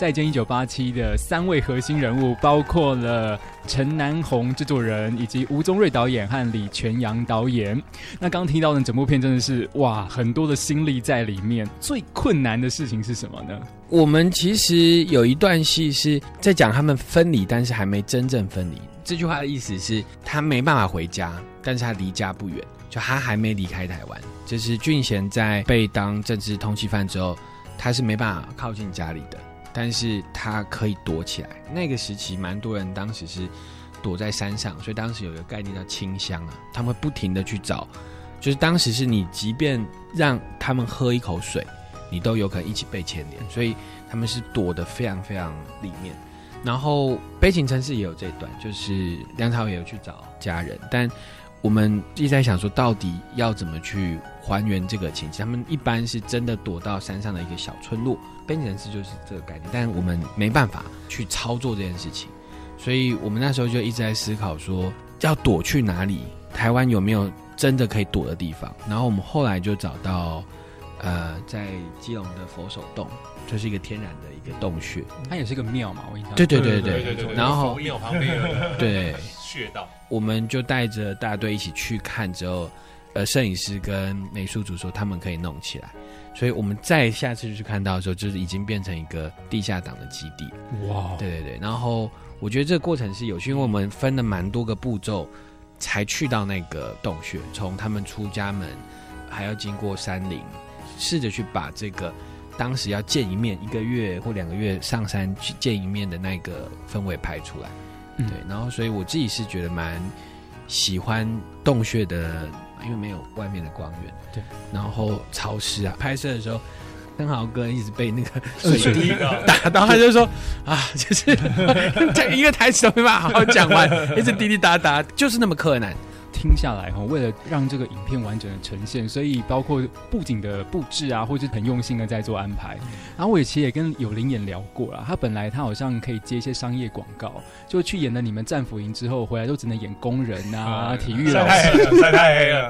再见1987的3位核心人物，包括了陈南宏制作人，以及吴宗瑞导演和李全阳导演。那刚提到的整部片真的是哇，很多的心力在里面。最困难的事情是什么呢？ 我们其实有一段戏是在讲他们分离，但是还没真正分离。这句话的意思是他没办法回家，但是他离家不远，就他还没离开台湾。就是俊贤在被当政治通缉犯之后，他是没办法靠近家里的，但是他可以躲起来。那个时期蛮多人当时是躲在山上，所以当时有一个概念叫清乡啊，他们会不停的去找，就是当时是你即便让他们喝一口水，你都有可能一起被牵连，所以他们是躲得非常非常里面。然后悲情城市也有这一段，就是梁朝伟也有去找家人，但我们一直在想说到底要怎么去还原这个情节。他们一般是真的躲到山上的一个小村落，悲情城市就是这个概念，但我们没办法去操作这件事情，所以我们那时候就一直在思考说要躲去哪里，台湾有没有真的可以躲的地方。然后我们后来就找到在基隆的佛手洞，就是一个天然的一个洞穴， 它也是个庙嘛，我印象。 对，然后庙旁边有对穴道， 我们就带着大队一起去看之后，摄影师跟美术组说他们可以弄起来，所以我们再下次去看到的时候，就是已经变成一个地下党的基地。 哇， 对，然后我觉得这个过程是有趣，因为我们分了蛮多个步骤才去到那个洞穴，从他们出家门，还要经过山林，试着去把这个当时要见一面1个月或2个月上山去见一面的那个氛围拍出来。对，然后所以我自己是觉得蛮喜欢洞穴的，因为没有外面的光源， 对， 然后潮湿啊，拍摄的时候登豪哥一直被那个水滴打到，他就说啊，就是一个台词都没办法好好讲完，一直滴滴答答，就是那么困难。 听下来为了让这个影片完整的呈现，所以包括布景的布置啊，或是很用心的在做安排。然后我其实也跟有灵演聊过了，他本来他好像可以接一些商业广告，就去演了你们战俘营之后回来都只能演工人啊、体育老师， 晒太黑了。